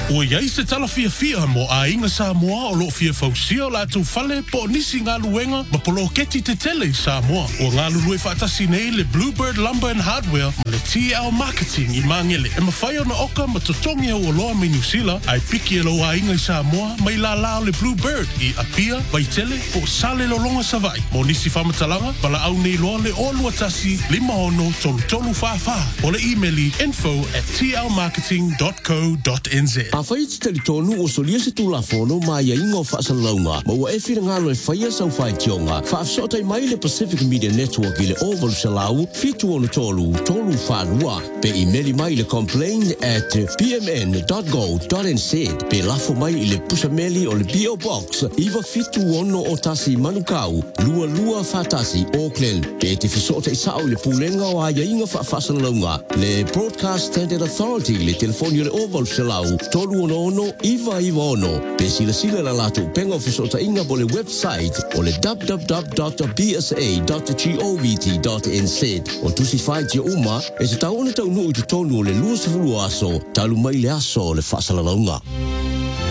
Ua iai se tala fia mo a inga Samoa o lo fia fausia o la tu fale po nisi ngā luenga ma polo keti te tele Samoa. O ngā lulue whaatasi nei le Bluebird Lumber and Hardware ma le TL Marketing I mangele. E mawhai ona oka ma totongi au o loa me New Zealand ai piki e lo a inga I Samoa ma I la le Bluebird I apia, waitele po sale lolonga savai. Mo nisi whamatalanga pala au nei loa le olua tasi 5 o le emaili info@tlmarketing.co.nz. A whai te tali tonu o solia se tūla whono ma ia ingo whaasalaunga. Ma ua e whira ngalo e whaia sau whai tionga. Whaafsotai mai le Pacific Media Network I le Oval Salau, fitu ono tolu whanua. Pe emaili mai le complain@pmn.go.nz. Pe lafo mai I le pusameli o le P.O. Box. Iwa fitu ono o tasi manukau. Lua whatasi Auckland. Pe te whasotai sao le pulenga o aia inga whaasalaunga. Le Broadcast Standard Authority le telefonio le Oval Salau. Tolu ono iwa ono. Pe sila la lato penga ofisota inga bo le website o le www.bsa.govt.nz. O tusi whai tia uma e se tau ona tau nui te tonu o le lua sefulu aso. Talu mai le aso le whaasalaunga.